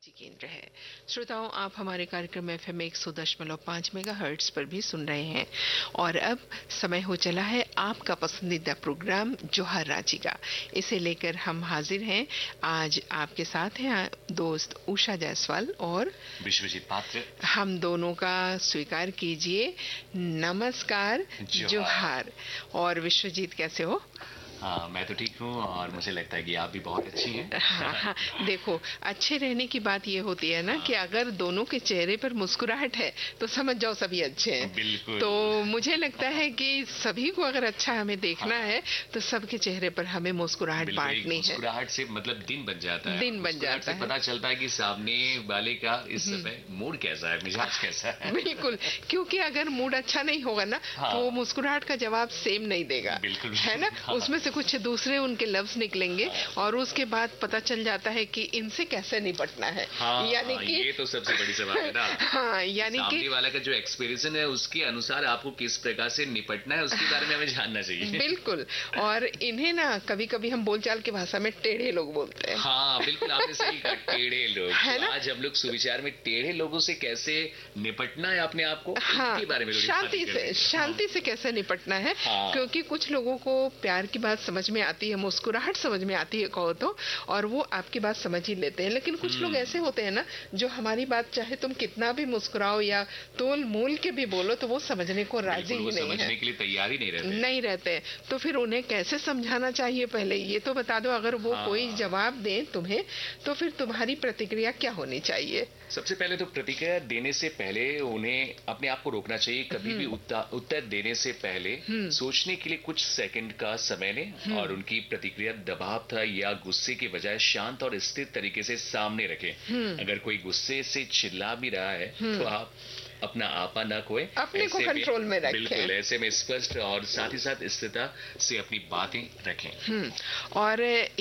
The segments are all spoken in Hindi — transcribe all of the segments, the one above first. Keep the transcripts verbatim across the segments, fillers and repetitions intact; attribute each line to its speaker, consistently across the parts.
Speaker 1: जी केंद्र है। श्रोताओं, आप हमारे कार्यक्रम एफ एम एक सौ दशमलव पाँच मेगा हर्ट्स पर भी सुन रहे हैं और अब समय हो चला है आपका पसंदीदा प्रोग्राम जोहार रांची का। इसे लेकर हम हाजिर हैं। आज आपके साथ हैं दोस्त उषा जायसवाल और
Speaker 2: विश्वजीत पात्र।
Speaker 1: हम दोनों का स्वीकार कीजिए नमस्कार, जोहार। और विश्वजीत, कैसे हो?
Speaker 2: हाँ, मैं तो ठीक हूँ और मुझे लगता है कि आप भी बहुत अच्छी हैं।
Speaker 1: हाँ, हाँ, देखो, अच्छे रहने की बात ये होती है ना, हाँ। कि अगर दोनों के चेहरे पर मुस्कुराहट है तो समझ जाओ सभी अच्छे हैं।
Speaker 2: बिल्कुल।
Speaker 1: तो मुझे लगता है कि सभी को अगर अच्छा हमें देखना हाँ। है तो सबके चेहरे पर हमें मुस्कुराहट बांटनी है।
Speaker 2: मुस्कुराहट से मतलब दिन बन जाता है।
Speaker 1: दिन बन जाता है।
Speaker 2: पता चलता है कि सामने वाले का इस समय मूड कैसा है, मिजाज कैसा है।
Speaker 1: बिल्कुल, क्योंकि अगर मूड अच्छा नहीं होगा ना तो मुस्कुराहट का जवाब सेम नहीं देगा।
Speaker 2: बिल्कुल,
Speaker 1: है ना? उसमें से कुछ दूसरे उनके लफ्ज निकलेंगे और उसके बाद पता चल जाता है कि इनसे कैसे निपटना है।
Speaker 2: हाँ,
Speaker 1: यानी कि
Speaker 2: ये तो सबसे बड़ी सवाल है ना।
Speaker 1: हाँ, यानी कि
Speaker 2: सामने वाला का जो एक्सपीरियंस है उसके अनुसार आपको किस प्रकार से निपटना है उसके बारे में हमें जानना चाहिए।
Speaker 1: बिल्कुल। और इन्हें ना कभी कभी हम बोलचाल की भाषा में टेढ़े लोग बोलते हैं।
Speaker 2: हाँ, बिल्कुल, आपने सही कहा, टेढ़े लोग।
Speaker 1: है ना?
Speaker 2: आज हम लोग सुविचार में टेढ़े लोगों से कैसे निपटना है अपने आप को,
Speaker 1: हाँ,
Speaker 2: इसके बारे में
Speaker 1: शांति से शांति से कैसे निपटना है। हाँ। क्योंकि कुछ लोगों को प्यार की बात समझ में आती है, मुस्कुराहट समझ में आती है कहो तो, और वो आपकी बात समझ ही लेते हैं। लेकिन कुछ लोग ऐसे होते हैं ना जो हमारी बात चाहे तुम कितना भी मुस्कुराओ या तोल मूल के भी बोलो तो वो समझने को राजी ही नहीं है,
Speaker 2: समझने के लिए तैयार ही नहीं रहते
Speaker 1: नहीं रहते तो फिर उन्हें कैसे समझाना चाहिए, पहले ये तो बता दो। अगर वो हाँ। कोई जवाब दे तुम्हें तो फिर तुम्हारी प्रतिक्रिया क्या होनी चाहिए?
Speaker 2: सबसे पहले तो प्रतिक्रिया देने से पहले उन्हें अपने आप को रोकना चाहिए। कभी भी उत्तर देने से पहले सोचने के लिए कुछ सेकंड का समय लें और उनकी प्रतिक्रिया दबाव था या गुस्से की बजाय शांत और स्थिर तरीके से सामने रखें। अगर कोई गुस्से से चिल्ला भी रहा है तो आप अपना आपा न खोए,
Speaker 1: अपने को कंट्रोल में रखें।
Speaker 2: बिल्कुल, ऐसे में स्पष्ट और साथ ही साथ स्थिरता से अपनी बातें रखें।
Speaker 1: और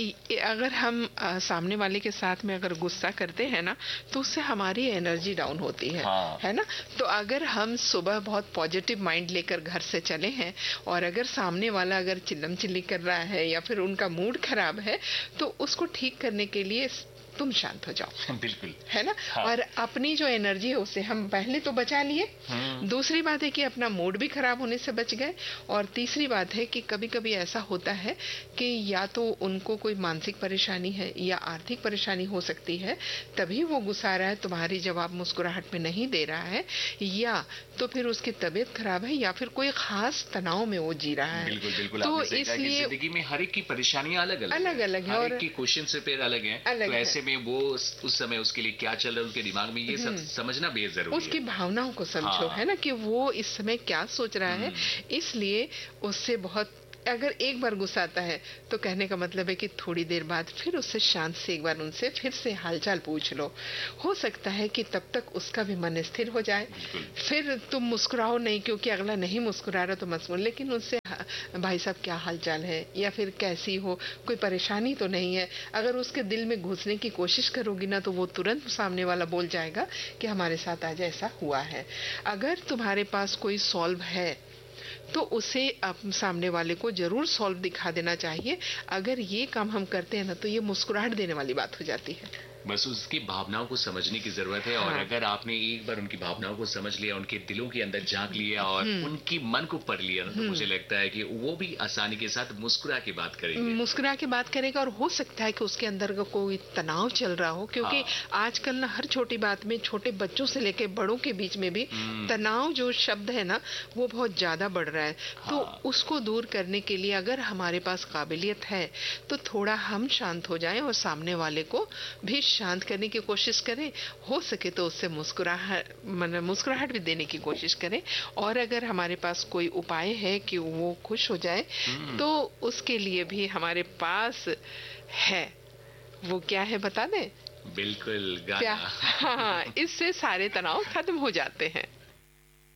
Speaker 1: अगर हम सामने वाले के साथ में अगर गुस्सा करते हैं ना तो उससे हमारी एनर्जी डाउन होती है। हाँ। है ना? तो अगर हम सुबह बहुत पॉजिटिव माइंड लेकर घर से चले हैं और अगर सामने वाला अगर चिल्लम चिल्ली कर रहा है या फिर उनका मूड खराब है तो उसको ठीक करने के लिए तुम शांत हो जाओ।
Speaker 2: बिल्कुल।
Speaker 1: है ना? हाँ। और अपनी जो एनर्जी है उसे हम पहले तो बचा लिए। दूसरी बात है कि अपना मूड भी खराब होने से बच गए। और तीसरी बात है कि कभी कभी ऐसा होता है कि या तो उनको कोई मानसिक परेशानी है या आर्थिक परेशानी हो सकती है, तभी वो गुस्सा रहा है, तुम्हारी जवाब मुस्कुराहट में नहीं दे रहा है, या तो फिर उसकी तबीयत खराब है या फिर कोई खास तनाव में वो जी रहा है।
Speaker 2: बिल्कुल, बिल्कुल।
Speaker 1: तो इसलिए
Speaker 2: जिंदगी में हर एक की परेशानियां अलग अलग
Speaker 1: अलग अलग है और
Speaker 2: की क्वेश्चन पेपर अलग है। तो ऐसे में वो उस समय उसके लिए क्या चल रहा है उनके दिमाग में, ये सब समझना बेहद जरूरी है।
Speaker 1: उसकी भावनाओं को समझो। हाँ। है ना? कि वो इस समय क्या सोच रहा है। इसलिए उससे बहुत, अगर एक बार गुस्सा आता है तो कहने का मतलब है कि थोड़ी देर बाद फिर उससे शांत से एक बार उनसे फिर से हालचाल पूछ लो। हो सकता है कि तब तक उसका भी मन स्थिर हो जाए। फिर तुम मुस्कुराओ नहीं, क्योंकि अगला नहीं मुस्कुरा रहा तो मत मुस्कुराओ, लेकिन उनसे भाई साहब क्या हालचाल है या फिर कैसी हो, कोई परेशानी तो नहीं है। अगर उसके दिल में घुसने की कोशिश करोगी ना तो वो तुरंत सामने वाला बोल जाएगा कि हमारे साथ आज ऐसा हुआ है। अगर तुम्हारे पास कोई सॉल्व है तो उसे आप सामने वाले को जरूर सॉल्व दिखा देना चाहिए। अगर ये काम हम करते हैं ना तो ये मुस्कुराहट देने वाली बात हो जाती है।
Speaker 2: बस उसकी भावनाओं को समझने की जरूरत है। हाँ। और अगर आपने एक बार उनकी भावनाओं को समझ लिया, उनके दिलों के अंदर झांक लिया और उनकी मन को पढ़ लिया तो मुझे लगता है कि वो भी आसानी के साथ मुस्कुरा के बात करेंगे।
Speaker 1: मुस्कुरा के बात करेगा और हो सकता है कि उसके अंदर का कोई तनाव चल रहा हो, क्योंकि हाँ। आजकल ना हर छोटी बात में छोटे बच्चों से लेके बड़ों के बीच में भी तनाव जो शब्द है ना वो बहुत ज्यादा बढ़ रहा है। हाँ। तो उसको दूर करने के लिए अगर हमारे पास काबिलियत है तो थोड़ा हम शांत हो जाएं और सामने वाले को भी शांत करने की कोशिश करें। हो सके तो उससे मुस्कुराहट मतलब मुस्कुराहट भी देने की कोशिश करें। और अगर हमारे पास कोई उपाय है कि वो खुश हो जाए तो उसके लिए भी हमारे पास है। वो क्या है बता दें?
Speaker 2: बिल्कुल, गाना।
Speaker 1: हाँ, इससे सारे तनाव खत्म हो जाते हैं।